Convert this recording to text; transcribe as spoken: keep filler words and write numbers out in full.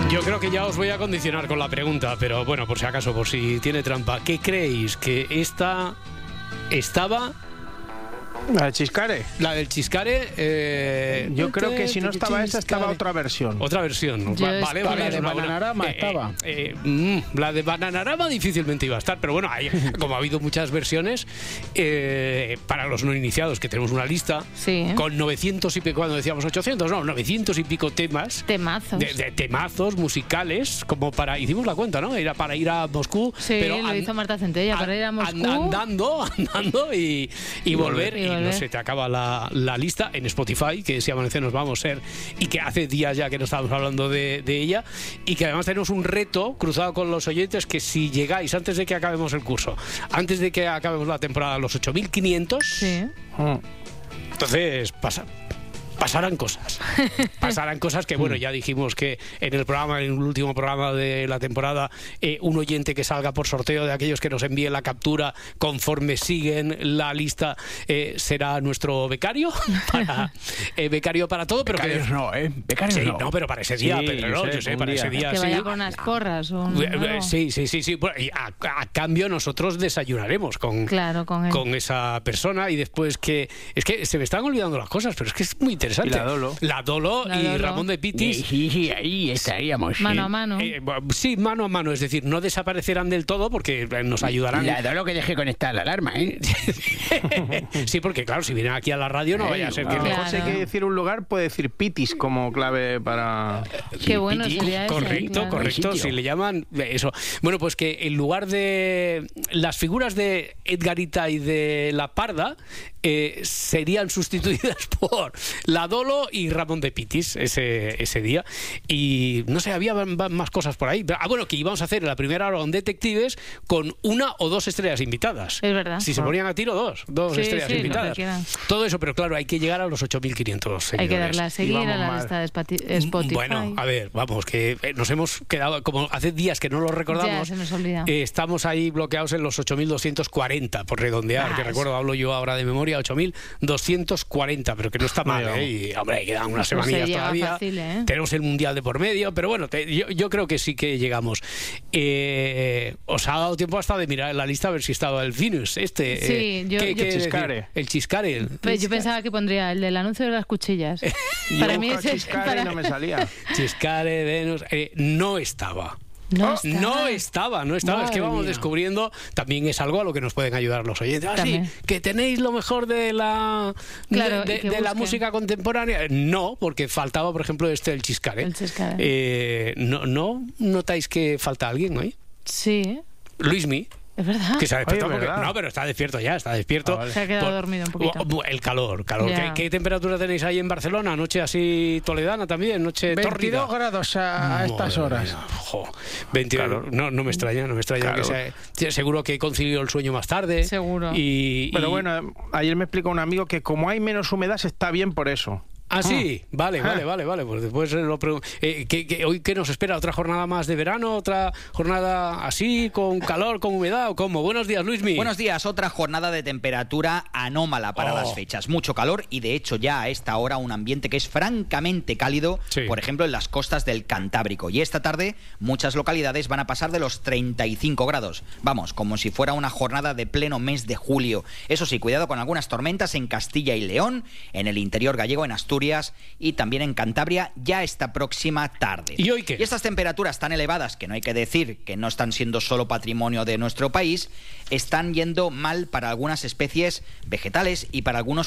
Yo creo que ya os voy a condicionar con la pregunta, pero bueno, por si acaso, por si tiene trampa. ¿Qué creéis que esta estaba? La del Chiscare. La del Chiscare. Eh, Yo creo que si no estaba esa, estaba otra versión. Otra versión. Yo Va, vale, espero- vale. La de es una buena- Bananarama eh, estaba. eh, eh, mm, la de Bananarama difícilmente iba a estar, pero bueno, hay, como ha habido muchas versiones, eh, para los no iniciados, que tenemos una lista Sí. con novecientos y pico, cuando decíamos ochocientos, no, novecientos y pico temas. Temazos. De, de temazos musicales, como para. Hicimos la cuenta, ¿no? Era para ir a Moscú. Sí, pero lo an- hizo Marta Centella, an- para ir a Moscú. an- andando, andando y, y volver. y Y, no volver. se te acaba la, la lista en Spotify, que si amanece nos vamos a ser, y que hace días ya que no estábamos hablando de, de ella, y que además tenemos un reto cruzado con los oyentes, que si llegáis antes de que acabemos el curso, antes de que acabemos la temporada, a los ocho mil quinientos, Sí. Mm. entonces pasa. Pasarán cosas. Pasarán cosas que, bueno, ya dijimos que en el programa, en el último programa de la temporada, eh, un oyente que salga por sorteo de aquellos que nos envíen la captura conforme siguen la lista eh, será nuestro becario. Para, eh, becario para todo, pero Becarios que. no, ¿eh? Becarios Sí, no. no, pero para ese día, Sí, Pedro, ¿no? Josep, Yo sé, un para día. ese día Que sí. vaya con unas porras o un- Eh, eh, algo. Sí, sí, sí, sí. Bueno, y a, a cambio nosotros desayunaremos con, Claro, con él. con esa persona, y después que... Es que se me están olvidando las cosas, pero es que es muy interesante. Y la Dolo. La Dolo La y Dolo. Ramón de Pitis. Sí, sí, ahí estaríamos. Mano a mano. Eh, bu- sí, mano a mano, es decir, no desaparecerán del todo porque eh, nos ayudarán. La Dolo que dejé conectar la alarma, ¿eh? Sí, porque claro, si vienen aquí a la radio no vaya a ser A que... lo Claro. mejor si hay que decir un lugar, puede decir Pitis como clave para... Qué bueno Pitis. sería eso. Correcto, claro. correcto, Sitio. si le llaman eh, eso. Bueno, pues que en lugar de las figuras de Edgarita y de La Parda eh, serían sustituidas por La Dolo y Ramón de Pitis ese, ese día. Y no sé, había m- más cosas por ahí. Ah, bueno, que íbamos a hacer la primera hora con detectives con una o dos estrellas invitadas. Es verdad. Si se ponían a tiro, dos. Dos Sí, estrellas sí, lo que invitadas. quieran. Todo eso, pero claro, hay que llegar a los ocho mil quinientos seguidores. Hay que darle a seguir vamos a la mal. lista de Spati- Spotify. Bueno, a ver, vamos, que eh, nos hemos quedado, como hace días que no lo recordamos, Ya, se nos olvida. eh, estamos ahí bloqueados en los ocho mil doscientos cuarenta, por redondear, Ah, que eso. recuerdo, hablo yo ahora de memoria, ocho mil doscientos cuarenta, pero que no está mal, Bueno. ¿eh? Y, hombre, quedan unas Pues se semanillas llega todavía. fácil, ¿eh? Tenemos el Mundial de por medio, pero bueno, te- yo, yo creo que sí que llegamos. Eh, ¿Os ha dado tiempo hasta de mirar en la lista a ver si estaba el Venus, este? Sí, eh, yo- ¿qué- yo- qué Chiscare. decir? El Chiscare. el- Pues yo pensaba que pondría el del anuncio de las cuchillas. Yo Para mí busco ese Chiscare para- y no me salía. Chiscare, Venus, eh, no estaba. No, Oh, está. no estaba, no estaba. Es que Madre vamos mía. descubriendo, también es algo a lo que nos pueden ayudar los oyentes. Ah, sí, También. que tenéis lo mejor de la Claro, de, y que de la busquen. música contemporánea. No, porque faltaba, por ejemplo, este el Chiscare. El Chiscare. Eh, no, ¿No notáis que falta alguien hoy? Sí, Luismi. es verdad. Que se ha despertado Oye, porque- ¿verdad? no, pero está despierto ya, está despierto. Ah, vale. Se ha quedado Por- dormido un poquito. Bu- bu- El calor, calor. Ya. ¿Qué, qué temperatura tenéis ahí en Barcelona? Noche así toledana también, noche tórrida. veintidós grados a, a estas Madre horas. mía, jo, veintidós, Claro. no, no me extraña, no me extraña Claro. que sea, sí, seguro que concilió el sueño más tarde. Seguro. Y, Pero y- bueno, ayer me explicó un amigo que como hay menos humedad se está bien por eso. Ah, sí, vale, Ah. vale, vale, vale. Pues después lo pregun- eh, ¿qué- qué- ¿Hoy qué nos espera? ¿Otra jornada más de verano? ¿Otra jornada así, con calor, con humedad o cómo? Buenos días, Luismi. Buenos días, otra jornada de temperatura anómala para Oh. las fechas. Mucho calor y de hecho ya a esta hora un ambiente que es francamente cálido, Sí. por ejemplo en las costas del Cantábrico. Y esta tarde muchas localidades van a pasar de los treinta y cinco grados. Vamos, como si fuera una jornada de pleno mes de julio. Eso sí, cuidado con algunas tormentas en Castilla y León, en el interior gallego, en Asturias y también en Cantabria ya esta próxima tarde. ¿Y hoy qué? Y estas temperaturas tan elevadas, que no hay que decir que no están siendo solo patrimonio de nuestro país, están yendo mal para algunas especies vegetales y para algunos